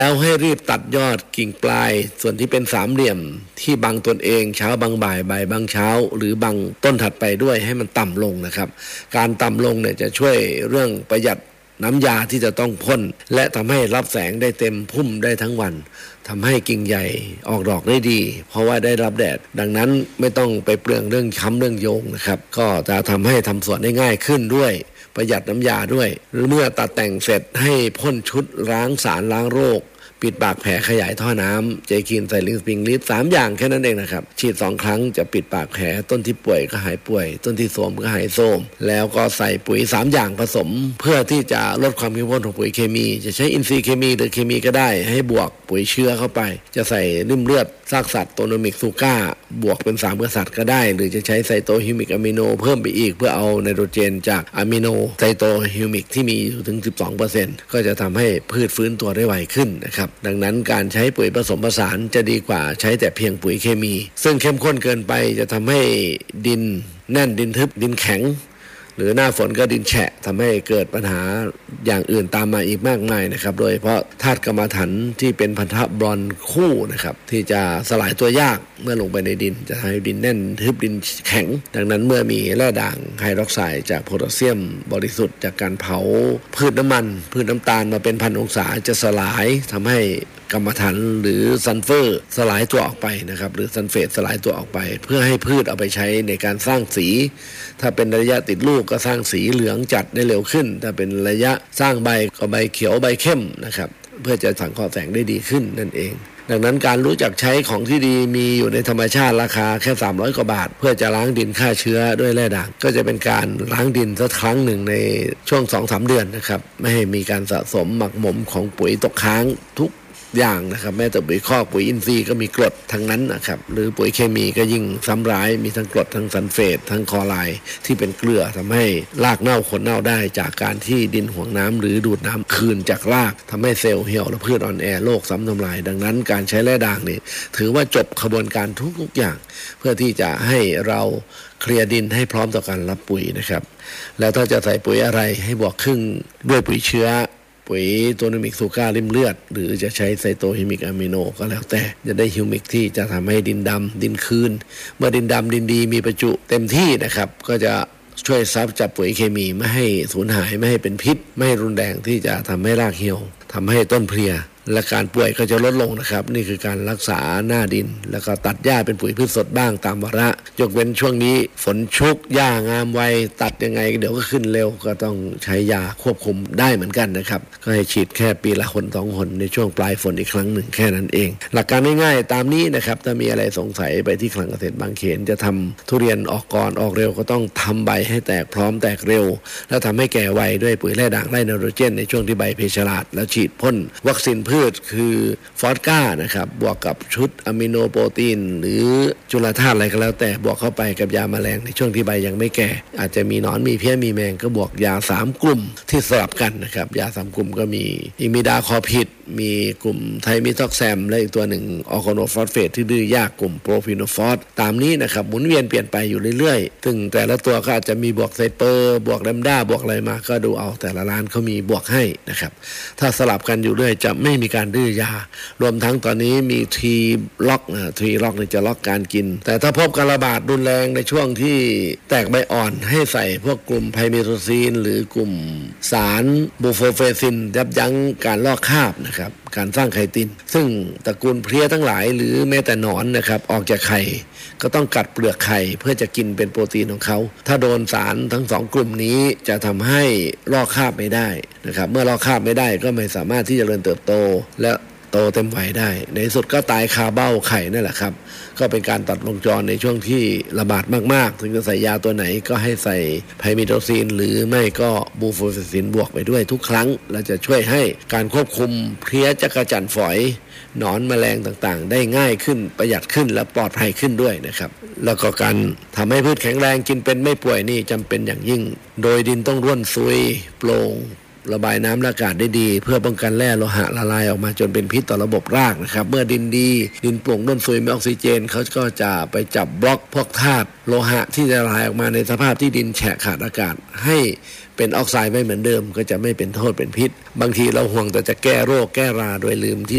แล้วให้รีบตัดยอดกิ่งปลายส่วนที่เป็นสามเหลี่ยมที่บังตนเองเช้าบังบ่ายบ่ายบังเช้าหรือบังต้นถัดไปด้วยให้มันต่ำลงนะครับการต่ำลงเนี่ยจะช่วยเรื่องประหยัดน้ำยาที่จะต้องพ่นและทำให้รับแสงได้เต็มพุ่มได้ทั้งวันทำให้กิ่งใหญ่ออกดอกได้ดีเพราะว่าได้รับแดดดังนั้นไม่ต้องไปเปลืองเรื่องค้ำเรื่องโยงนะครับก็จะทำให้ทำสวนได้ง่ายขึ้นด้วยประหยัดน้ำยาด้วยหรือเมื่อตัดแต่งเสร็จให้พ่นชุดล้างสารล้างโรคปิดปากแผลขยายท่อน้ำเจคินไซลิงสปริงลิฟ3อย่างแค่นั้นเองนะครับฉีด2ครั้งจะปิดปากแผลต้นที่ป่วยก็หายป่วยต้นที่โทรมก็หายโทรมแล้วก็ใส่ปุ๋ย3อย่างผสมเพื่อที่จะลดความเข้มข้นของปุ๋ยเคมีจะใช้อินทรีย์เคมีหรือเคมีก็ได้ให้บวกปุ๋ยเชื้อเข้าไปจะใส่ริ่มเลือดซากสัตว์โตโนมิกซูก้าบวกเป็น3กษัตริย์ก็ได้หรือจะใช้ไซโตฮิวมิกอะมิโนเพิ่มไปอีกเพื่อเอาไนโตรเจนจากอะมิโนไซโตฮิวมิกที่มีอยู่ถึง 12% ก็จะทำให้พืชฟื้นตัวได้ไวขึ้นนะครับดังนั้นการใช้ปุ๋ยผสมผสานจะดีกว่าใช้แต่เพียงปุ๋ยเคมีซึ่งเข้มข้นเกินไปจะทำให้ดินแน่นดินทึบดินแข็งหรือหน้าฝนก็ดินแฉะทำให้เกิดปัญหาอย่างอื่นตามมาอีกมากมายนะครับโดยเฉพาะธาตุกรรมฐานที่เป็นพันธะบรอนคู่นะครับที่จะสลายตัวยากเมื่อลงไปในดินจะทำให้ดินแน่นทึบดินแข็งดังนั้นเมื่อมีแร่ด่างไฮดรอกไซด์จากโพแทสเซียมบริสุทธิ์จากการเผาพืชน้ำมันพืชน้ำตาลมาเป็นพันองศาจะสลายทำให้กรรมฐานหรือซัลเฟอร์สลายตัวออกไปนะครับหรือซัลเฟตสลายตัวออกไปเพื่อให้พืชเอาไปใช้ในการสร้างสีถ้าเป็นระยะติดลูกก็สร้างสีเหลืองจัดได้เร็วขึ้นถ้าเป็นระยะสร้างใบก็ใบเขียวใบเข้มนะครับเพื่อจะสังเคราะห์แสงได้ดีขึ้นนั่นเองดังนั้นการรู้จักใช้ของที่ดีมีอยู่ในธรรมชาติราคาแค่300 กว่าบาทเพื่อจะล้างดินฆ่าเชื้อด้วยแร่ด่างก็จะเป็นการล้างดินสักครั้งหนึ่งในช่วง 2-3 เดือนนะครับไม่ให้มีการสะสมหมักหมมของปุ๋ยตกค้างทุกอย่างนะครับแม้แต่ปุ๋ยคอกปุ๋ยอินทรีย์ก็มีกรดทั้งนั้นนะครับหรือปุ๋ยเคมีก็ยิ่งซ้ำร้ายมีทั้งกรดทั้งซัลเฟตทั้งคลอไรด์ที่เป็นเกลือทำให้รากเน่าขนเน่าได้จากการที่ดินห่วงน้ำหรือดูดน้ำคืนจากรากทำให้เซลล์เหี่ยวและพืชอ่อนแอโรคซ้ำทำลายดังนั้นการใช้แร่ด่างนี่ถือว่าจบขบวนการทุกอย่างเพื่อที่จะให้เราเคลียร์ดินให้พร้อมต่อการรับปุ๋ยนะครับแล้วถ้าจะใส่ปุ๋ยอะไรให้บวกครึ่งด้วยปุ๋ยเชื้อปุ๋ยโตโนมิกซูก้าริมเลือดหรือจะใช้ไซโตฮิวมิกอะมิโนก็แล้วแต่จะได้ฮิวมิกที่จะทำให้ดินดำดินคืนเมื่อดินดำดินดีมีประจุเต็มที่นะครับก็จะช่วยซับจับปุ๋ยเคมีไม่ให้สูญหายไม่ให้เป็นพิษไม่ให้รุนแรงที่จะทำให้รากเหี่ยวทำให้ต้นเพลียและการป่วยก็จะลดลงนะครับนี่คือการรักษาหน้าดินแล้วก็ตัดหญ้าเป็นปุ๋ยพืชสดบ้างตามวาระยกเว้นช่วงนี้ฝนชุกหญ้างามไวตัดยังไงเดี๋ยวก็ขึ้นเร็วก็ต้องใช้ยาควบคุมได้เหมือนกันนะครับก็ให้ฉีดแค่ปีละคน2 หนในช่วงปลายฝนอีกครั้งหนึ่งแค่นั้นเองหลักการง่ายๆตามนี้นะครับถ้ามีอะไรสงสัยไปที่คลังเกษตรบางเขนจะทำทุเรียนออกก่อนออกเร็วก็ต้องทำใบให้แตกพร้อมแตกเร็วแล้วทำให้แก่ไวด้วยปุ๋ยแร่ด่างไร่ไนโตรเจนในช่วงที่ใบเพชรฉลาดแล้วฉีดพ่นวัคซีนพืชคือฟอสก้านะครับบวกกับชุดอะมิโนโปรตีนหรือจุลธาตุอะไรก็แล้วแต่บวกเข้าไปกับยาแมลงในช่วงที่ใบยังไม่แก่อาจจะมีหนอนมีเพี้ยมีแมงก็บวกยา3 กลุ่มที่สลับกันนะครับยา3 กลุ่มก็มีอิมิดาคอพิดมีกลุ่มไทมิทอกแซมและอีกตัวหนึ่งออร์แกโนฟอสเฟตที่ดื้อยากกลุ่มโปรฟิโนฟอสตามนี้นะครับหมุนเวียนเปลี่ยนไปอยู่เรื่อยๆซึ่งแต่ละตัวก็อาจจะมีบวกไซเปอร์บวกแลมด้าบวกอะไรมาก็ดูเอาแต่ละร้านเขามีบวกให้นะครับถ้าสลับกันอยู่เรื่อยจะไม่มีการดื้อยารวมทั้งตอนนี้มีทีล็อกทีล็อกจะล็อกการกินแต่ถ้าพบการระบาดรุนแรงในช่วงที่แตกใบอ่อนให้ใส่พวกกลุ่มไพเมโทซีนหรือกลุ่มสารบูโฟเฟซินยับยั้งการลอกคราบนะครับการสร้างไข่ตินซึ่งตระกูลเพลี้ยทั้งหลายหรือแม้แต่หนอนนะครับออกจากไข่ก็ต้องกัดเปลือกไข่เพื่อจะกินเป็นโปรตีนของเขาถ้าโดนสารทั้ง2 กลุ่มนี้จะทำให้ลอกคราบไม่ได้นะครับเมื่อลอกคราบไม่ได้ก็ไม่สามารถที่จะเจริญเติบโตและโตเต็มวัยได้ในที่สุดก็ตายคาเบ้าไข่นั่นแหละครับก็เป็นการตัดวงจรในช่วงที่ระบาดมากๆถึงจะใส่ยาตัวไหนก็ให้ใส่ไพมิโทซีนหรือไม่ก็บูโฟเฟซินบวกไปด้วยทุกครั้งและจะช่วยให้การควบคุมเพลี้ยจักจั่นฝอยหนอนแมลงต่างๆได้ง่ายขึ้นประหยัดขึ้นและปลอดภัยขึ้นด้วยนะครับแล้วก็การทำให้พืชแข็งแรงกินเป็นไม่ป่วยนี่จำเป็นอย่างยิ่งโดยดินต้องร่วนซุยโปร่งระบายน้ำและอากาศได้ดีเพื่อป้องกันแร่โลหะละลายออกมาจนเป็นพิษต่อระบบรากนะครับเมื่อดินดีดินโปร่งร่วนซุยมีออกซิเจนเขาก็จะไปจับบล็อกพวกธาตุโลหะที่จะละลายออกมาในสภาพที่ดินแฉะขาดอากาศให้เป็นออกไซด์ไม่เหมือนเดิมก็จะไม่เป็นโทษเป็นพิษบางทีเราห่วงแต่จะแก้โรคแก้ราโดยลืมที่